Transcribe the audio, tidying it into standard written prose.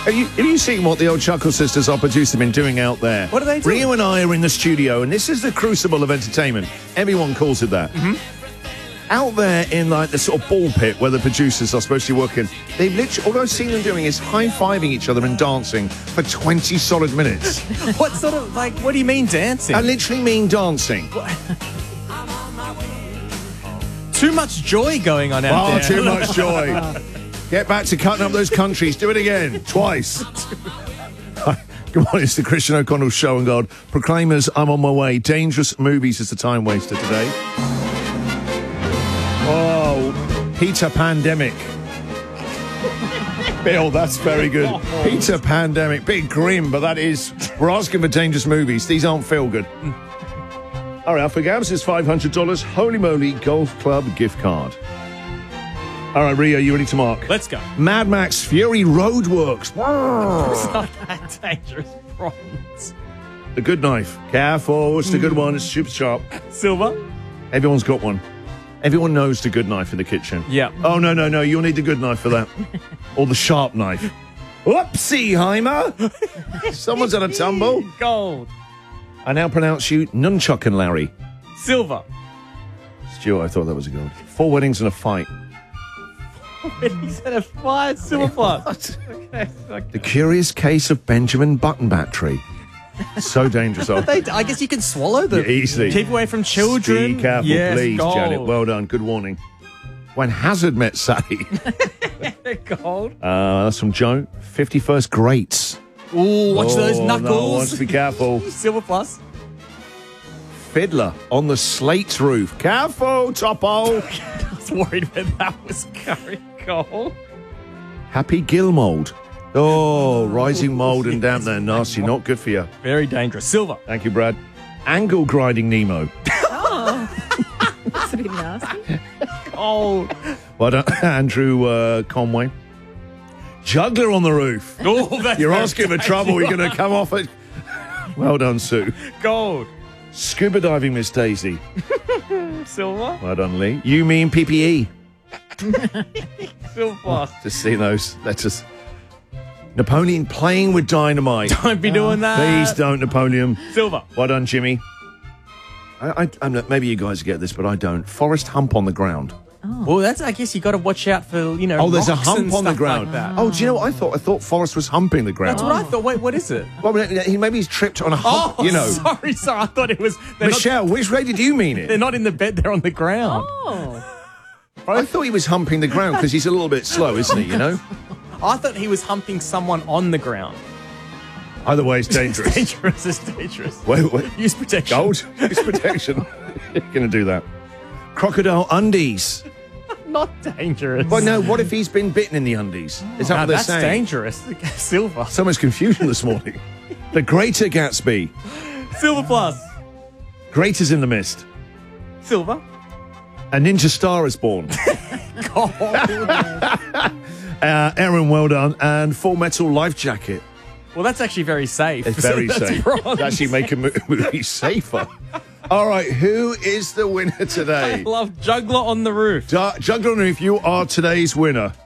Have you seen what the old Chuckle Sisters, our producer, have been doing out there? What are they doing? Rio and I are in the studio, and this is the crucible of entertainment. Everyone calls it that. Mm-hmm. Out there in like the sort of ball pit where the producers are supposed to be working, they've literally, all I've seen them doing is high-fiving each other and dancing for 20 solid minutes. What sort of, like, what do you mean dancing? I literally mean dancing. Too much joy going on out Far there. too much joy. Get back to cutting up those countries. Do it again. Twice. Hi, good morning. It's the Christian O'Connell Show and God. Proclaimers, I'm on my way. Dangerous movies is the time waster today. Oh, Peter Pandemic. Bill, that's very good. Peter Pandemic. Bit grim, but that is... We're asking for dangerous movies. These aren't feel good. All right, up for grabs is $500 Holy Moly Golf Club gift card. All right, Rio, you ready to mark? Let's go. Mad Max Fury Roadworks. It's not that dangerous, bronze. The good knife. Careful, it's the good one. It's super sharp. Silver? Everyone's got one. Everyone knows the good knife in the kitchen. Yeah. Oh, no. You'll need the good knife for that. Or the sharp knife. Whoopsie, Heimer. Someone's had a tumble. Gold. I now pronounce you Nunchuck and Larry. Silver. Stuart, I thought that was a good one. 4 weddings and a fight. He's at a 5 silver plus. Okay. The Curious Case of Benjamin Button Battery. So dangerous. I guess you can swallow them. Yeah, easily. Keep away from children. Be careful, yes, please, gold. Janet. Well done. Good warning. When Hazard Met Sally. Gold. That's from Joe. 51st Greats. Ooh, watch those knuckles. No, be careful. Silver plus. Fiddler on the Slate's roof. Careful, Topo. I was worried where that was going. Gold. Happy Gill mold. Oh, rising mold and damp there. Nasty. Not good for you. Very dangerous. Silver. Thank you, Brad. Angle grinding Nemo. Oh. That's a bit nasty. Oh. Well done, Andrew Conway. Juggler on the roof. Oh, that's You're asking for trouble. You're going to come off it. Well done, Sue. Gold. Scuba diving, Miss Daisy. Silver. Well done, Lee. You mean PPE. Silver plus. Just see those letters. Napoleon playing with dynamite. Don't be doing that. Please don't, Napoleon. Silver. Well done, Jimmy. I'm not, maybe you guys get this, but I don't. Forest hump on the ground. Well, that's. I guess you got to watch out for Oh, there's a rocks hump and on the stuff ground. Like that. Oh, do you know what I thought? I thought Forrest was humping the ground. That's what I thought. Wait, what is it? Well, maybe he's tripped on a hump, you know. Sorry. I thought it was. Michelle, which way did you mean They're it? not in the bed. They're on the ground. Oh. I thought he was humping the ground because he's a little bit slow, isn't he, you know? I thought he was humping someone on the ground. Either way, it's dangerous. It's dangerous. Wait. Use protection. Gold? Use protection. You're going to do that. Crocodile undies. Not dangerous. Well, no, what if he's been bitten in the undies? Is that what they're that's saying? dangerous. Silver. So much confusion this morning. The Greater Gatsby. Silver plus. Greaters in the Mist. Silver. A Ninja Star is born. Gold. Aaron, well done. And Full Metal Life Jacket. Well, that's actually very safe. It's very That's safe. bronze. It's actually make a movie safer. All right, who is the winner I today? love Juggler on the Roof. Juggler on the Roof, you are today's winner.